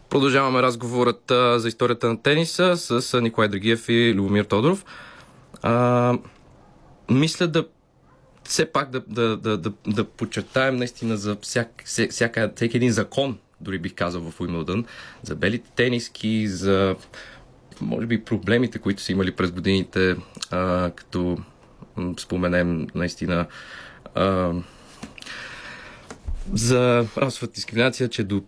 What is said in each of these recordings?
Продължаваме разговорът за историята на тениса с Николай Драгиев и Любомир Тодоров. Мисля все пак да подчертаем наистина за всеки един закон, дори бих казал в Уимбълдън, за белите тениски, за може би проблемите, които са имали през годините, като споменем наистина за расова дискриминация, че до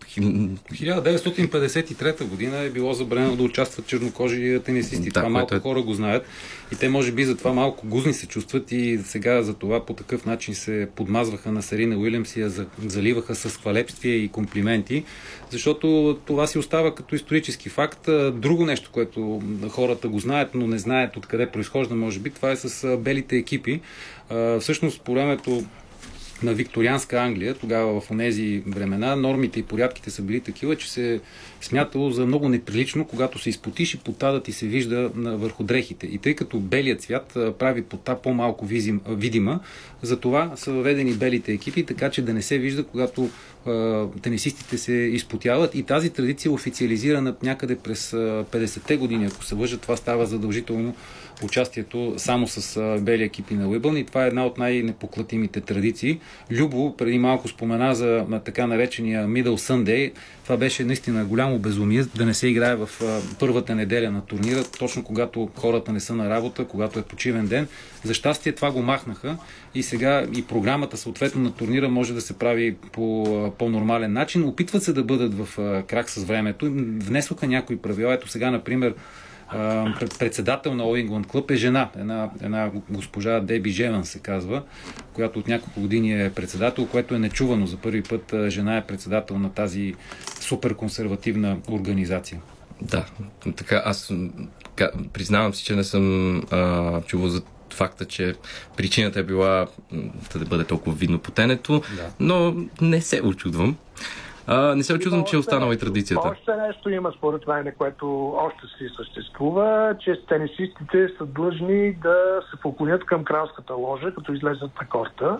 1953 година е било забранено да участват чернокожи тенисисти. Да, това малко хора го знаят и те може би за това малко гузни се чувстват и сега за това по такъв начин се подмазваха на Серина Уилямс и я заливаха с хвалебствия и комплименти, защото това си остава като исторически факт. Друго нещо, което хората го знаят, но не знаят откъде произхожда, може би, това е с белите екипи. Всъщност по времето на викторианска Англия, тогава в онези времена, нормите и порядките са били такива, че се смятало за много неприлично, когато се изпотиш и пота да ти се вижда върху дрехите. И тъй като белият цвят прави пота по-малко видима, затова са въведени белите екипи, така че да не се вижда, когато тенисистите се изпотяват. И тази традиция е официализирана някъде през 50-те години. Ако се лъжа, това става задължително участието само с бели екипи на Уимбълдън и това е една от най-непоклатимите традиции. Любо преди малко спомена за така наречения Middle Sunday. Това беше наистина голямо безумие да не се играе в първата неделя на турнира, точно когато хората не са на работа, когато е почивен ден. За щастие това го махнаха и сега и програмата съответно на турнира може да се прави по по-нормален начин. Опитват се да бъдат в крак с времето. Внесоха някои правила. Ето сега, например, председател на All England Club е жена. Една госпожа Деби Жеван се казва, която от няколко години е председател, което е нечувано. За първи път жена е председател на тази супер консервативна организация. Да, така аз признавам си, че не съм чувал за факта, че причината е била да бъде толкова видно потенето, да. Но не се очудвам. Не се очудвам, че е останала и традицията. Още нещо има според мен, което още си съществува, че тенисистите са длъжни да се поклонят към кралската ложа, като излезат на корта.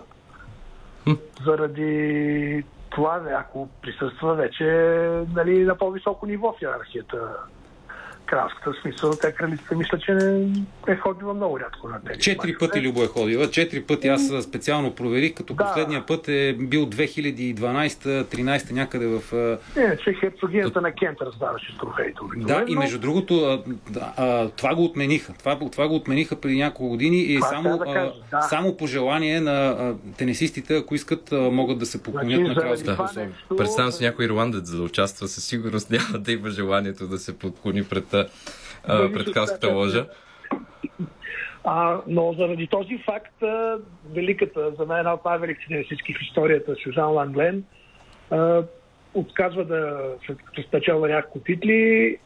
Заради това, ако присъства вече на по-високо ниво в иерархията кралската, смисъл, те кралицата мисля, че е ходила много рядко на тенис. 4 пъти Любо е ходила. 4 пъти аз специално проверих, като последния път е бил 2012-13 някъде в... че херцогинята на Кент раздаваше трофеите. Да, и между другото това го отмениха. Това го отмениха преди няколко години и само по желание на тенисистите, ако искат, могат да се поклонят на кралската особа. Представям си някой ирландец, за да участва, със сигурност няма да има желанието да се поклони пред кралската ложа. Но заради този факт, великата, за мен една от най-великите тенисистки в историята, Сюзан Ланглен, отказва да се спечелва няколко титли